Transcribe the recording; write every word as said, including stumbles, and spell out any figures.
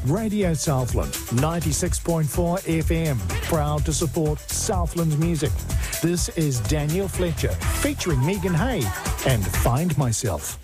Radio Southland, ninety-six point four F M, proud to support Southland music. This is Daniel Fletcher, featuring Megan Hay, and Find Myself.